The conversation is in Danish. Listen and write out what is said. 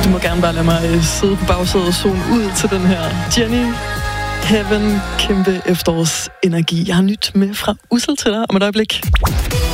Du må gerne bare lade mig sidde på bagsædet og zone ud til den her Jenny Heaven, kæmpe efterårsenergi. Jeg har nyt med fra Ussel til dig om et øjeblik.